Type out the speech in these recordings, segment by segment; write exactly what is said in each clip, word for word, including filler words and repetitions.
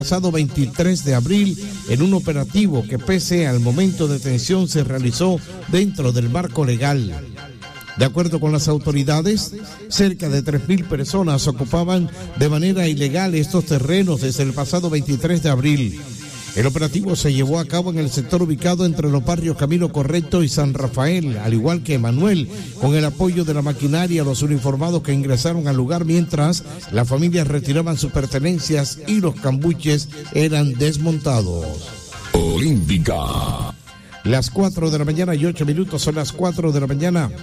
pasado veintitrés de abril en un operativo que pese al momento de detención se realizó dentro del marco legal. De acuerdo con las autoridades, cerca de tres mil personas ocupaban de manera ilegal estos terrenos desde el pasado veintitrés de abril. El operativo se llevó a cabo en el sector ubicado entre los barrios Camino Correcto y San Rafael, al igual que Emanuel, con el apoyo de la maquinaria, los uniformados que ingresaron al lugar mientras las familias retiraban sus pertenencias y los cambuches eran desmontados. Olímpica. Las cuatro de la mañana y ocho minutos, son las cuatro de la mañana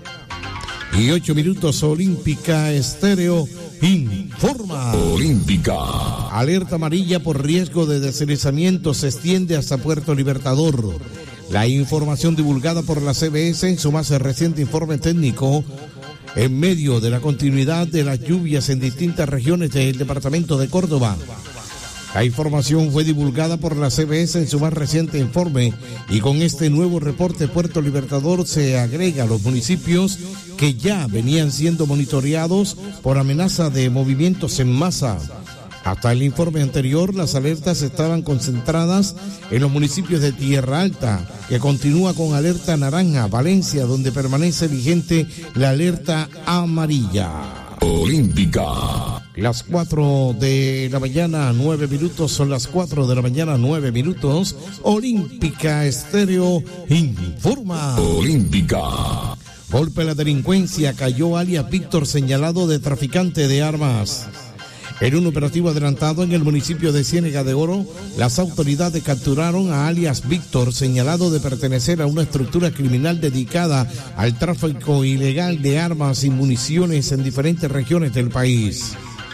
y ocho minutos. Olímpica Estéreo informa. Olímpica. Alerta amarilla por riesgo de deslizamiento se extiende hasta Puerto Libertador. La información divulgada por la C B S en su más reciente informe técnico en medio de la continuidad de las lluvias en distintas regiones del departamento de Córdoba. La información fue divulgada por la C B S en su más reciente informe y con este nuevo reporte Puerto Libertador se agrega a los municipios que ya venían siendo monitoreados por amenaza de movimientos en masa. Hasta el informe anterior, las alertas estaban concentradas en los municipios de Tierra Alta, que continúa con alerta naranja, Valencia, donde permanece vigente la alerta amarilla. Olímpica. Las cuatro de la mañana, nueve minutos, son las cuatro de la mañana, nueve minutos. Olímpica Estéreo informa. Olímpica. Golpe a la delincuencia, cayó alias Víctor señalado de traficante de armas. En un operativo adelantado en el municipio de Ciénega de Oro, las autoridades capturaron a alias Víctor, señalado de pertenecer a una estructura criminal dedicada al tráfico ilegal de armas y municiones en diferentes regiones del país.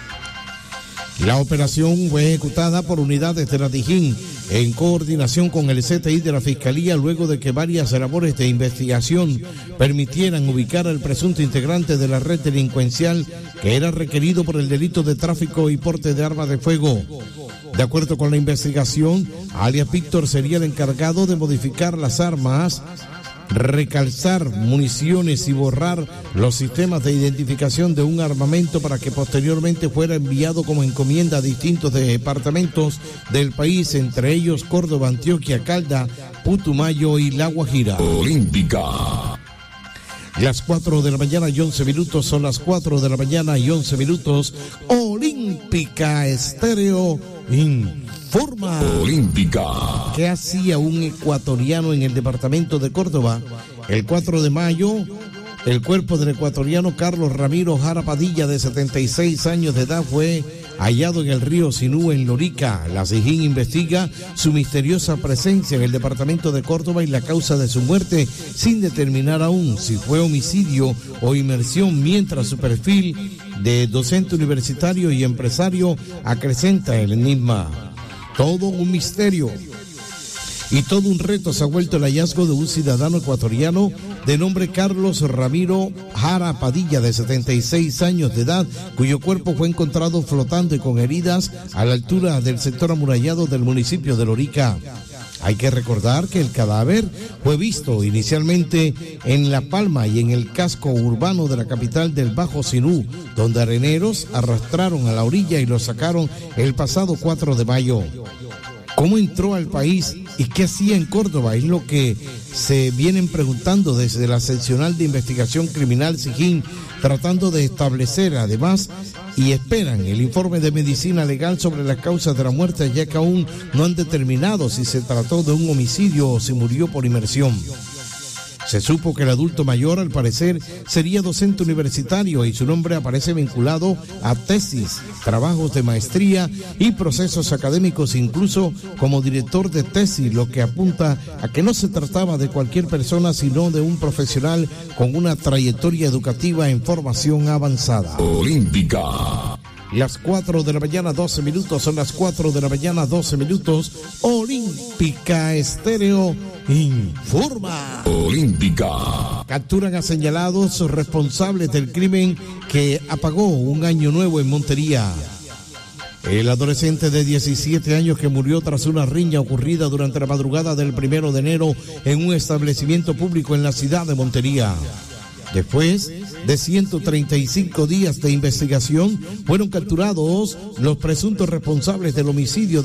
La operación fue ejecutada por unidades de la Dijín en coordinación con el C T I de la Fiscalía luego de que varias labores de investigación permitieran ubicar al presunto integrante de la red delincuencial que era requerido por el delito de tráfico y porte de armas de fuego. De acuerdo con la investigación, alias Víctor sería el encargado de modificar las armas, recalzar municiones y borrar los sistemas de identificación de un armamento para que posteriormente fuera enviado como encomienda a distintos departamentos del país, entre ellos Córdoba, Antioquia, Calda, Putumayo y La Guajira. Olímpica. Las cuatro de la mañana y once minutos, son las cuatro de la mañana y once minutos. Olímpica Estéreo informa. Olímpica. ¿Qué hacía un ecuatoriano en el departamento de Córdoba? El cuatro de mayo, el cuerpo del ecuatoriano Carlos Ramiro Jara Padilla, de setenta y seis años de edad, fue hallado en el río Sinú, en Lorica. La Dijín investiga su misteriosa presencia en el departamento de Córdoba y la causa de su muerte, sin determinar aún si fue homicidio o inmersión, mientras su perfil de docente universitario y empresario acrecenta el enigma. Todo un misterio y todo un reto se ha vuelto el hallazgo de un ciudadano ecuatoriano de nombre Carlos Ramiro Jara Padilla, de setenta y seis años de edad, cuyo cuerpo fue encontrado flotando y con heridas a la altura del sector amurallado del municipio de Lorica. Hay que recordar que el cadáver fue visto inicialmente en La Palma y en el casco urbano de la capital del Bajo Sinú, donde areneros arrastraron a la orilla y lo sacaron el pasado cuatro de mayo. ¿Cómo entró al país y qué hacía en Córdoba? Es lo que se vienen preguntando desde la seccional de investigación criminal Dijín, tratando de establecer además y esperan el informe de medicina legal sobre las causas de la muerte, ya que aún no han determinado si se trató de un homicidio o si murió por inmersión. Se supo que el adulto mayor, al parecer, sería docente universitario y su nombre aparece vinculado a tesis, trabajos de maestría y procesos académicos, incluso como director de tesis, lo que apunta a que no se trataba de cualquier persona, sino de un profesional con una trayectoria educativa en formación avanzada. Olímpica. Las cuatro de la mañana, doce minutos, son las cuatro de la mañana, doce minutos. Olímpica Estéreo informa. Olímpica. Capturan a señalados responsables del crimen que apagó un año nuevo en Montería. El adolescente de diecisiete años que murió tras una riña ocurrida durante la madrugada del primero de enero en un establecimiento público en la ciudad de Montería. Después de ciento treinta y cinco días de investigación, fueron capturados los presuntos responsables del homicidio